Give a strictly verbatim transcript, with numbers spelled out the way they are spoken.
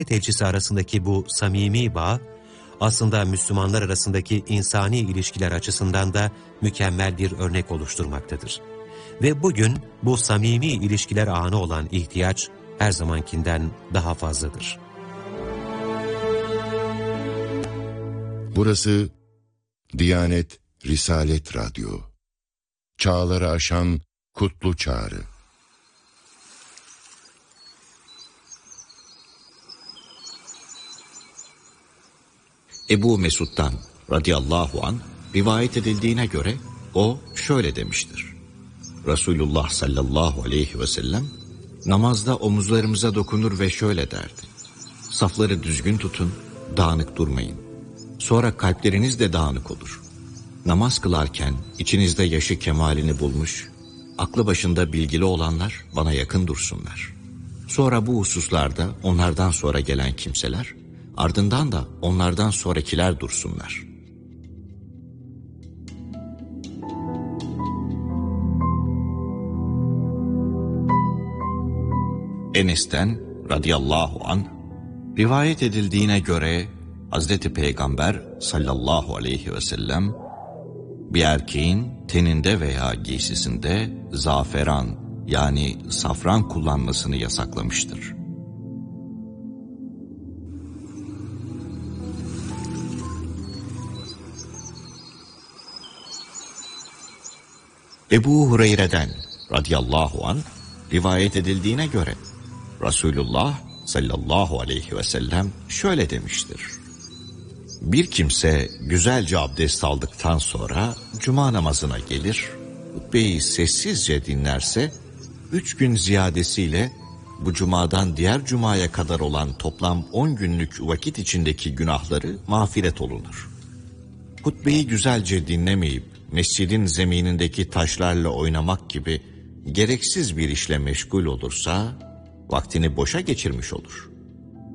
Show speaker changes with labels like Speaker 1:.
Speaker 1: elçisi arasındaki bu samimi bağ, aslında Müslümanlar arasındaki insani ilişkiler açısından da mükemmel bir örnek oluşturmaktadır. Ve bugün bu samimi ilişkiler ağına olan ihtiyaç her zamankinden daha fazladır.
Speaker 2: Burası Diyanet Risalet Radyo. Çağları aşan kutlu çağrı.
Speaker 3: Ebu Mesud'dan radıyallahu an rivayet edildiğine göre o şöyle demiştir. Resulullah sallallahu aleyhi ve sellem namazda omuzlarımıza dokunur ve şöyle derdi. Safları düzgün tutun, dağınık durmayın. Sonra kalpleriniz de dağınık olur. Namaz kılarken içinizde yaşı kemalini bulmuş, aklı başında bilgili olanlar bana yakın dursunlar. Sonra bu hususlarda onlardan sonra gelen kimseler, ardından da onlardan sonrakiler dursunlar. Enes'ten radıyallahu an rivayet edildiğine göre Hazreti Peygamber sallallahu aleyhi ve sellem bir erkeğin teninde veya giysisinde zaferan yani safran kullanmasını yasaklamıştır. Ebu Hureyre'den radıyallahu an rivayet edildiğine göre Resulullah sallallahu aleyhi ve sellem şöyle demiştir. Bir kimse güzelce abdest aldıktan sonra cuma namazına gelir, hutbeyi sessizce dinlerse, üç gün ziyadesiyle bu cumadan diğer cumaya kadar olan toplam on günlük vakit içindeki günahları mağfiret olunur. Hutbeyi güzelce dinlemeyip mescidin zeminindeki taşlarla oynamak gibi gereksiz bir işle meşgul olursa, vaktini boşa geçirmiş olur.